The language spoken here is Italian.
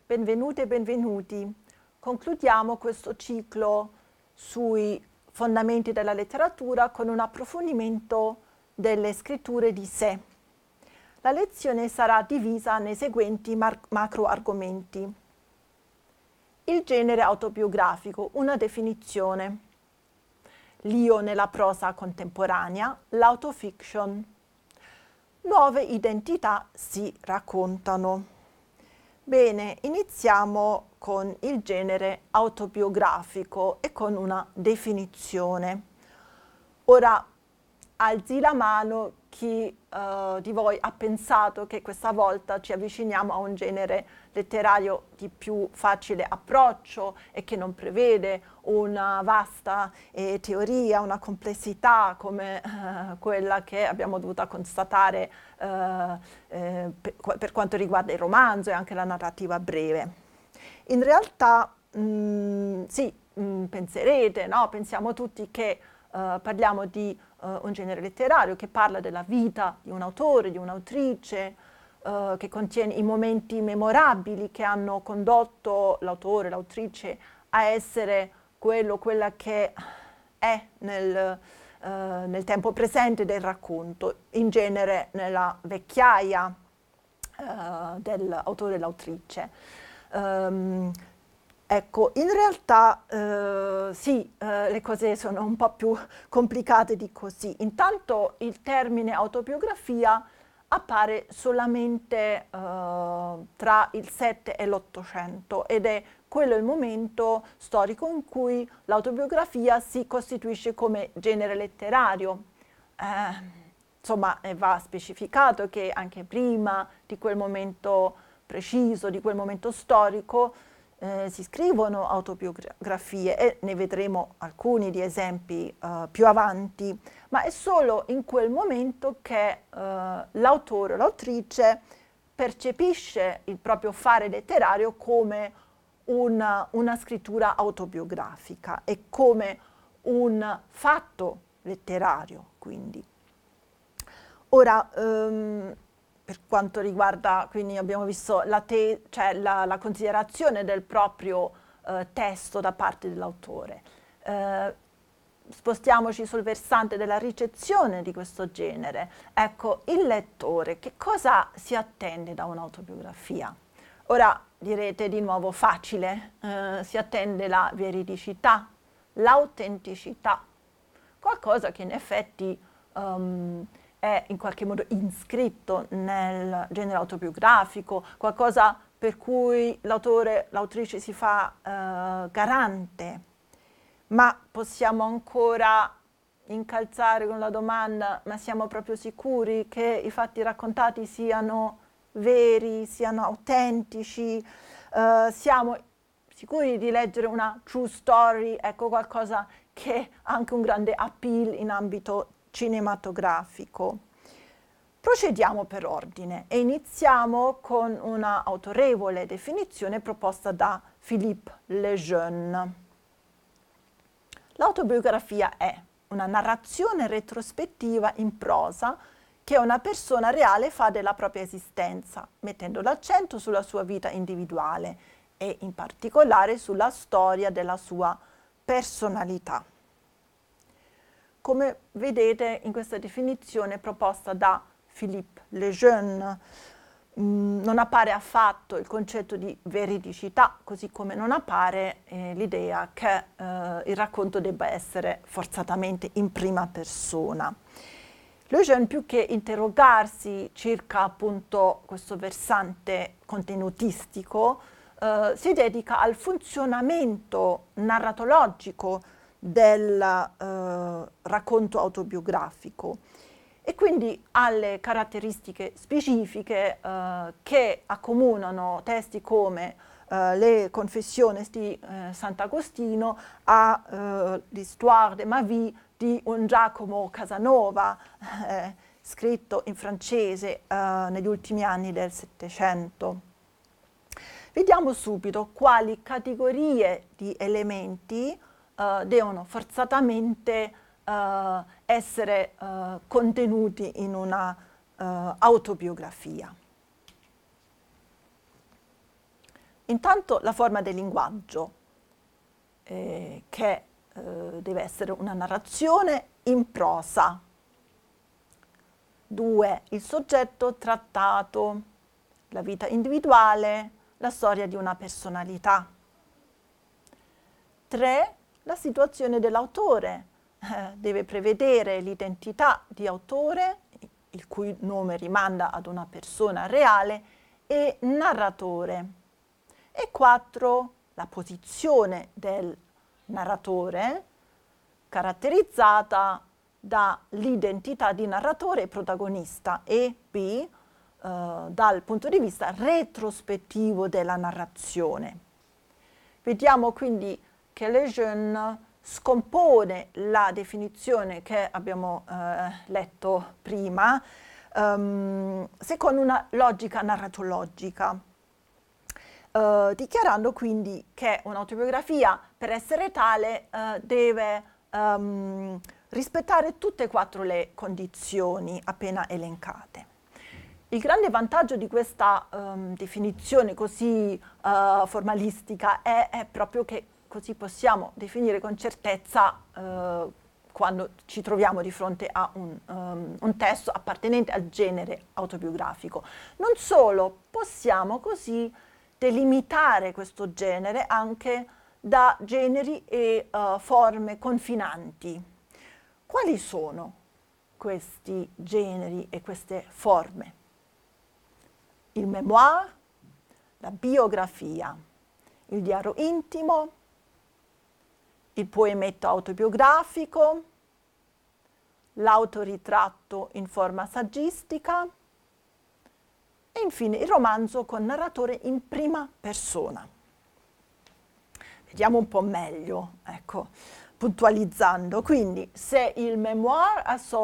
benvenute e benvenuti. Concludiamo questo ciclo sui fondamenti della letteratura con un approfondimento delle scritture di sé. La lezione sarà divisa nei seguenti macro argomenti. Il genere autobiografico, una definizione. L'io nella prosa contemporanea, l'autofiction. Nuove identità si raccontano. Bene, iniziamo con il genere autobiografico e con una definizione. Ora alzi la mano chi di voi ha pensato che questa volta ci avviciniamo a un genere letterario di più facile approccio e che non prevede una vasta teoria, una complessità come quella che abbiamo dovuto constatare per quanto riguarda il romanzo e anche la narrativa breve. In realtà penserete, no? Pensiamo tutti che parliamo di un genere letterario che parla della vita di un autore, di un'autrice, che contiene i momenti memorabili che hanno condotto l'autore, l'autrice a essere quella che è nel tempo presente del racconto, in genere nella vecchiaia dell'autore e l'autrice. Ecco, in realtà le cose sono un po' più complicate di così. Intanto il termine autobiografia appare solamente tra il 7 e l'800 ed è quello il momento storico in cui l'autobiografia si costituisce come genere letterario. Insomma, va specificato che anche prima di quel momento preciso, di quel momento storico, si scrivono autobiografie e ne vedremo alcuni di esempi più avanti, ma è solo in quel momento che l'autore o l'autrice percepisce il proprio fare letterario come una scrittura autobiografica e come un fatto letterario, quindi. Ora, per quanto riguarda, quindi abbiamo visto la considerazione del proprio testo da parte dell'autore. Spostiamoci sul versante della ricezione di questo genere. Ecco, il lettore che cosa si attende da un'autobiografia? Ora direte di nuovo facile, si attende la veridicità, l'autenticità, qualcosa che in effetti è in qualche modo iscritto nel genere autobiografico, qualcosa per cui l'autore, l'autrice si fa garante. Ma possiamo ancora incalzare con la domanda: ma siamo proprio sicuri che i fatti raccontati siano veri, siano autentici? Siamo sicuri di leggere una true story, ecco, qualcosa che ha anche un grande appeal in ambito cinematografico. Procediamo per ordine e iniziamo con una autorevole definizione proposta da Philippe Lejeune. L'autobiografia è una narrazione retrospettiva in prosa che una persona reale fa della propria esistenza, mettendo l'accento sulla sua vita individuale e in particolare sulla storia della sua personalità. Come vedete in questa definizione proposta da Philippe Lejeune, non appare affatto il concetto di veridicità, così come non appare l'idea che il racconto debba essere forzatamente in prima persona. Lejeune, più che interrogarsi circa appunto questo versante contenutistico, si dedica al funzionamento narratologico del racconto autobiografico e quindi alle caratteristiche specifiche che accomunano testi come le Confessiones di Sant'Agostino a l'Histoire de ma vie di un Giacomo Casanova, scritto in francese negli ultimi anni del Settecento. Vediamo subito quali categorie di elementi devono forzatamente essere contenuti in una autobiografia. Intanto la forma del linguaggio, che deve essere una narrazione in prosa. 2. Il soggetto trattato, la vita individuale, la storia di una personalità. 3. La situazione dell'autore, deve prevedere l'identità di autore, il cui nome rimanda ad una persona reale, e narratore. E 4. La posizione del narratore, caratterizzata dall'identità di narratore e protagonista, e B, dal punto di vista retrospettivo della narrazione. Vediamo quindi che Lejeune scompone la definizione che abbiamo letto prima secondo una logica narratologica, dichiarando quindi che un'autobiografia, per essere tale, deve rispettare tutte e 4 le condizioni appena elencate. Il grande vantaggio di questa definizione così formalistica è proprio che così possiamo definire con certezza quando ci troviamo di fronte a un testo appartenente al genere autobiografico. Non solo, possiamo così delimitare questo genere anche da generi e forme confinanti. Quali sono questi generi e queste forme? Il memoir, la biografia, il diario intimo, il poemetto autobiografico, l'autoritratto in forma saggistica e infine il romanzo con narratore in prima persona. Vediamo un po' meglio, ecco, puntualizzando. Quindi, se il memoir assorbe